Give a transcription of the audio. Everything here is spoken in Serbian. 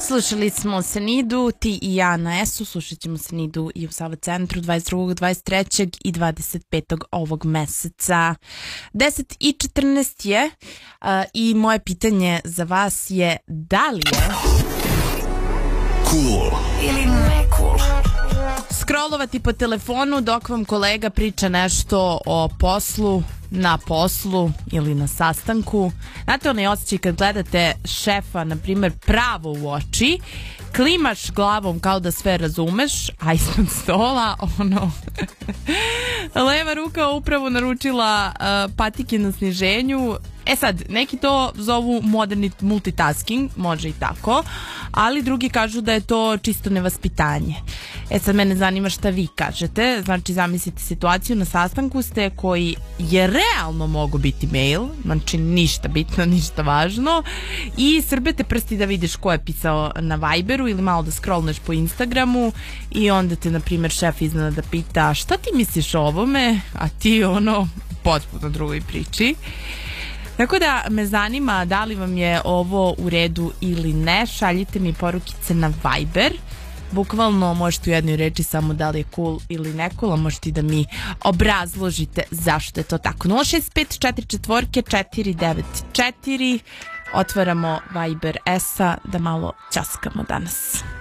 Slušali smo Senidu, ti i ja na S-u, slušat ćemo Senidu i u Sava centru 22., 23. i 25. ovog meseca. 10:14 je i moje pitanje za vas je da li je cool ili ne cool scrollovati po telefonu dok vam kolega priča nešto o poslu, na poslu ili na sastanku. Znate onaj osjećaj kad gledate šefa, na primjer, pravo u oči, klimaš glavom kao da sve razumeš, a ispod stola leva ruka upravo naručila patike na sniženju. E sad, neki to zovu moderni multitasking, može i tako, ali drugi kažu da je to čisto nevaspitanje. E sad, mene zanima šta vi kažete. Znači, zamislite situaciju, na sastanku ste koji je realno mogu biti mail, znači ništa bitno, ništa važno, i srbete prsti da vidiš ko je pisao na Viberu ili malo da scrollneš po Instagramu i onda te, na primjer, šef iznenada pita šta ti misliš o ovome, a ti potpuno drugoj priči. Tako da me zanima da li vam je ovo u redu ili ne. Šaljite mi porukice na Viber. Bukvalno možete u jednoj reči samo da li je cool ili ne cool, a možete i da mi obrazložite zašto je to tako. 06544 494. Otvaramo Viber S-a da malo ćaskamo danas.